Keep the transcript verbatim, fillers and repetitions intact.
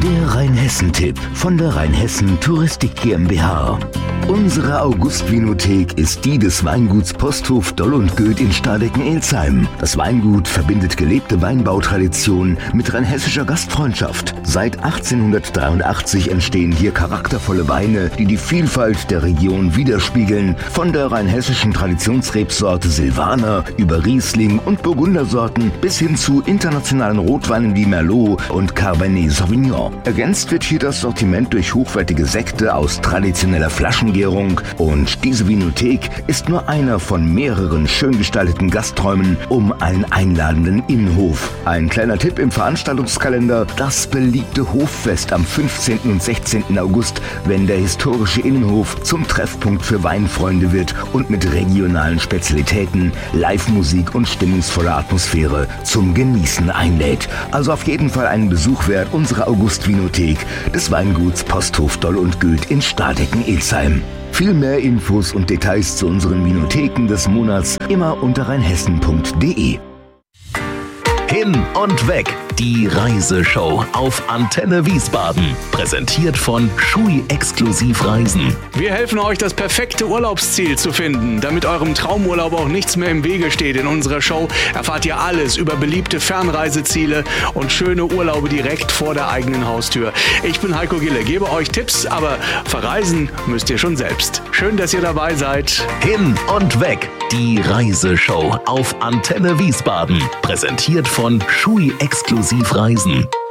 Der Rheinhessen-Tipp von der Rheinhessen Touristik GmbH. Unsere August-Vinothek ist die des Weinguts Posthof Doll und Goeth in Stadecken-Elsheim. Das Weingut verbindet gelebte Weinbautradition mit rheinhessischer Gastfreundschaft. Seit achtzehnhundertdreiundachtzig entstehen hier charaktervolle Weine, die die Vielfalt der Region widerspiegeln. Von der rheinhessischen Traditionsrebsorte Silvaner über Riesling und Burgundersorten bis hin zu internationalen Rotweinen wie Merlot und Cabernet Sauvignon. Ergänzt wird hier das Sortiment durch hochwertige Sekte aus traditioneller Flaschengärung, und diese Vinothek ist nur einer von mehreren schön gestalteten Gasträumen um einen einladenden Innenhof. Ein kleiner Tipp im Veranstaltungskalender: das beliebte Hoffest am fünfzehnten und sechzehnten August, wenn der historische Innenhof zum Treffpunkt für Weinfreunde wird und mit regionalen Spezialitäten, Live-Musik und stimmungsvoller Atmosphäre zum Genießen einlädt. Also auf jeden Fall einen Besuch wert unserer August-Vinothek des Weinguts Posthof Doll und Goeth in Stadecken-Elsheim. Viel mehr Infos und Details zu unseren Vinotheken des Monats immer unter rheinhessen punkt de. Hin und weg, die Reiseshow auf Antenne Wiesbaden. Präsentiert von Schui Exklusiv Reisen. Wir helfen euch, das perfekte Urlaubsziel zu finden. Damit eurem Traumurlaub auch nichts mehr im Wege steht. In unserer Show erfahrt ihr alles über beliebte Fernreiseziele und schöne Urlaube direkt vor der eigenen Haustür. Ich bin Heiko Gille, gebe euch Tipps, aber verreisen müsst ihr schon selbst. Schön, dass ihr dabei seid. Hin und weg, die Reiseshow auf Antenne Wiesbaden. Präsentiert von Schui Exklusiv Reisen.